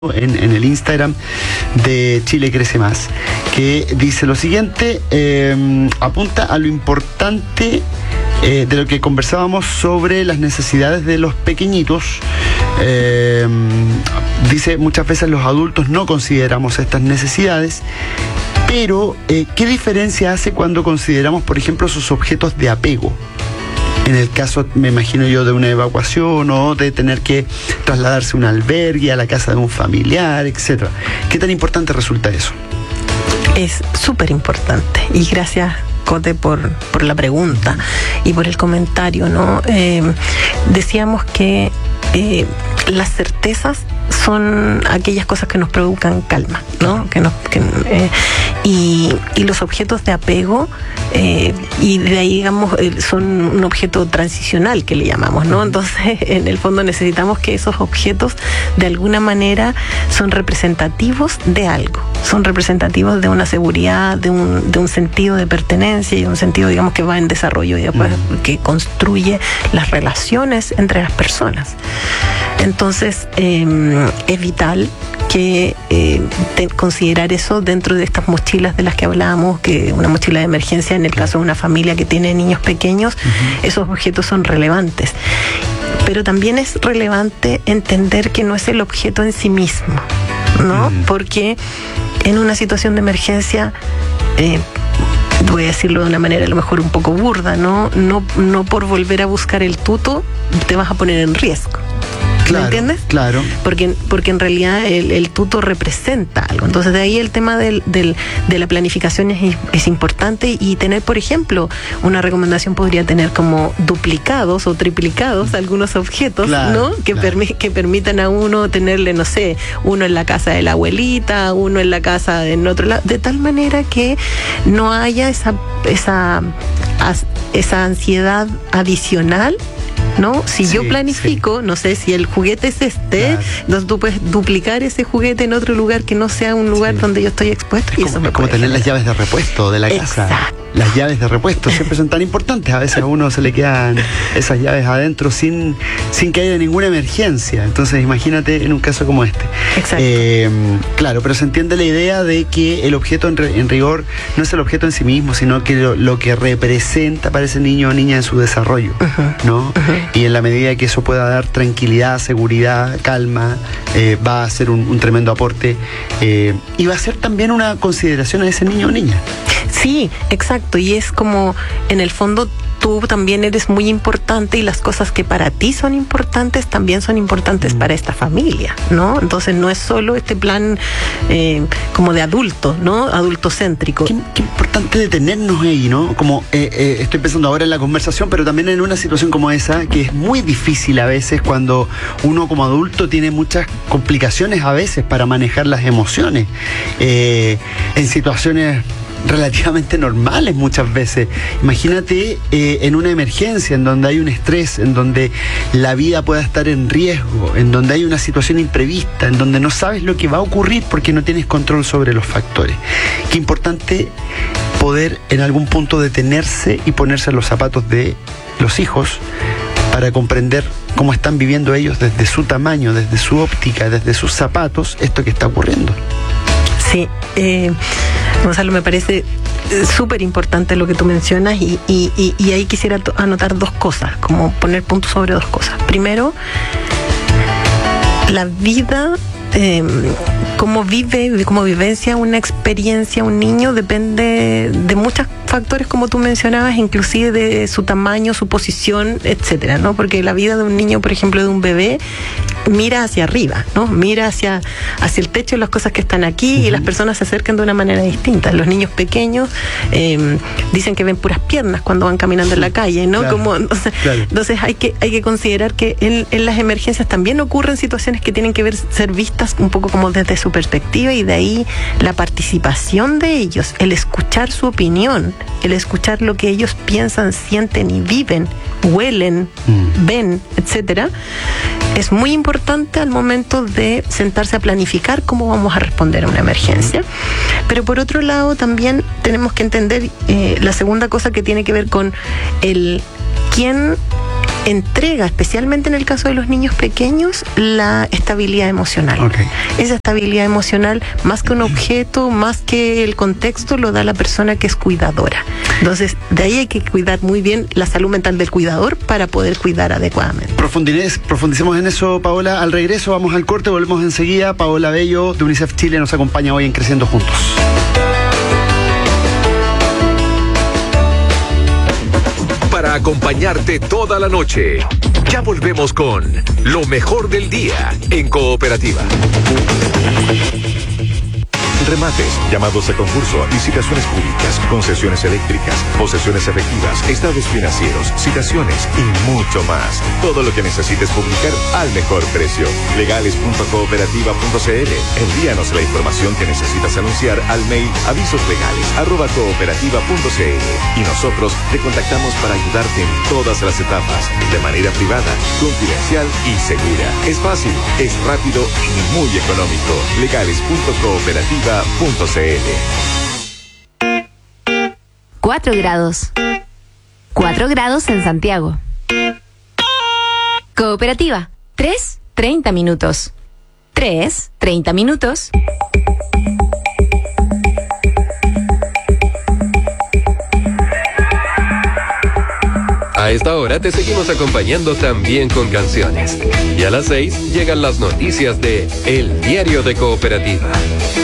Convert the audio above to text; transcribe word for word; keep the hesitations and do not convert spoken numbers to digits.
En, en el Instagram de Chile Crece Más, que dice lo siguiente, eh, apunta a lo importante eh, de lo que conversábamos sobre las necesidades de los pequeñitos. Eh, dice, muchas veces los adultos no consideramos estas necesidades, pero eh, ¿qué diferencia hace cuando consideramos, por ejemplo, sus objetos de apego? En el caso, me imagino yo, de una evacuación o de tener que trasladarse a un albergue, a la casa de un familiar, etcétera. ¿Qué tan importante resulta eso? Es súper importante. Y gracias, Cote, por, por la pregunta y por el comentario, ¿no? Eh, decíamos que eh, las certezas son aquellas cosas que nos provocan calma, ¿no? Que nos, que, eh, y, y los objetos de apego, eh, y de ahí, digamos, eh, son un objeto transicional que le llamamos, ¿no? Entonces, en el fondo necesitamos que esos objetos, de alguna manera, son representativos de algo, son representativos de una seguridad, de un, de un sentido de pertenencia y un sentido, digamos, que va en desarrollo y después uh-huh. que construye las relaciones entre las personas. Entonces, eh, es vital que eh, te, considerar eso dentro de estas mochilas de las que hablábamos, que una mochila de emergencia en el caso de una familia que tiene niños pequeños, uh-huh. esos objetos son relevantes. Pero también es relevante entender que no es el objeto en sí mismo, ¿no? Uh-huh. Porque en una situación de emergencia, eh, voy a decirlo de una manera a lo mejor un poco burda, ¿no? No, no por volver a buscar el tuto te vas a poner en riesgo. Claro, ¿me entiendes? Claro. Porque, porque en realidad el, el tuto representa algo. Entonces, de ahí el tema del, del, de la planificación es, es importante, y tener, por ejemplo, una recomendación podría tener como duplicados o triplicados algunos objetos, claro, ¿no? Que, claro. permi- que permitan a uno tenerle, no sé, uno en la casa de la abuelita, uno en la casa de en otro lado, de tal manera que no haya esa, esa, esa ansiedad adicional, ¿no? Si sí, yo planifico, sí. no sé, si el juguete es este, claro. entonces tú puedes duplicar ese juguete en otro lugar que no sea un lugar sí. donde yo estoy expuesto. Es y como, eso me como tener generar. las llaves de repuesto de la Exacto. casa. Las llaves de repuesto siempre son tan importantes. A veces a uno se le quedan esas llaves adentro sin, sin que haya ninguna emergencia. Entonces imagínate en un caso como este. Exacto. Eh, claro, pero se entiende la idea de que el objeto en, re, en rigor no es el objeto en sí mismo, sino que lo, lo que representa para ese niño o niña en su desarrollo, uh-huh. ¿no? Uh-huh. Y en la medida que eso pueda dar tranquilidad, seguridad, calma, eh, va a ser un, un tremendo aporte, eh, y va a ser también una consideración a ese niño o niña. Sí, exacto, y es como, en el fondo, tú también eres muy importante, y las cosas que para ti son importantes también son importantes mm. para esta familia, ¿no? Entonces no es solo este plan eh, como de adulto, ¿no? Adultocéntrico. Qué, qué importante detenernos ahí, ¿no? Como eh, eh, estoy pensando ahora en la conversación, pero también en una situación como esa, que es muy difícil a veces cuando uno como adulto tiene muchas complicaciones a veces para manejar las emociones. Eh, en situaciones relativamente normales muchas veces. Imagínate eh, en una emergencia, en donde hay un estrés, en donde la vida pueda estar en riesgo, en donde hay una situación imprevista, en donde no sabes lo que va a ocurrir porque no tienes control sobre los factores. Qué importante poder en algún punto detenerse y ponerse en los zapatos de los hijos para comprender cómo están viviendo ellos desde su tamaño, desde su óptica, desde sus zapatos, esto que está ocurriendo. Sí, eh, Gonzalo, me parece súper importante lo que tú mencionas, y, y, y, y ahí quisiera to- anotar dos cosas, como poner puntos sobre dos cosas. Primero, la vida, eh, cómo vive, cómo vivencia una experiencia un niño, depende de muchos factores, como tú mencionabas, inclusive de su tamaño, su posición, etcétera, ¿no? Porque la vida de un niño, por ejemplo, de un bebé, mira hacia arriba, ¿no? Mira hacia, hacia el techo, las cosas que están aquí, uh-huh. y las personas se acercan de una manera distinta. Los niños pequeños eh, dicen que ven puras piernas cuando van caminando en la calle, ¿no? Claro, Como, entonces, claro. entonces hay que, hay que considerar que en, en las emergencias también ocurren situaciones que tienen que ver, ser vistas un poco como desde su perspectiva, y de ahí la participación de ellos, el escuchar su opinión, el escuchar lo que ellos piensan, sienten y viven, huelen, mm. ven, etcétera, es muy importante al momento de sentarse a planificar cómo vamos a responder a una emergencia. Pero por otro lado también tenemos que entender eh, la segunda cosa, que tiene que ver con el quién entrega, especialmente en el caso de los niños pequeños, la estabilidad emocional. Okay. Esa estabilidad emocional, más que un objeto, más que el contexto, lo da la persona que es cuidadora. Entonces, de ahí hay que cuidar muy bien la salud mental del cuidador para poder cuidar adecuadamente. Profundiz- profundicemos en eso, Paola. Al regreso vamos al corte, volvemos enseguida. Paola Bello de UNICEF Chile nos acompaña hoy en Creciendo Juntos. Para acompañarte toda la noche. Ya volvemos con lo mejor del día en Cooperativa. Remates, llamados a concurso, licitaciones públicas, concesiones eléctricas, posesiones efectivas, estados financieros, citaciones y mucho más. Todo lo que necesites publicar al mejor precio. legales punto cooperativa punto c l. Envíanos la información que necesitas anunciar al mail avisoslegales arroba cooperativa punto c l y nosotros te contactamos para ayudarte en todas las etapas, de manera privada, confidencial y segura. Es fácil, es rápido y muy económico. legales punto cooperativa punto c l. Cuatro grados. Cuatro grados en Santiago. Cooperativa. Tres, treinta minutos. Tres, treinta minutos. A esta hora te seguimos acompañando también con canciones. Y a las seis llegan las noticias de El Diario de Cooperativa.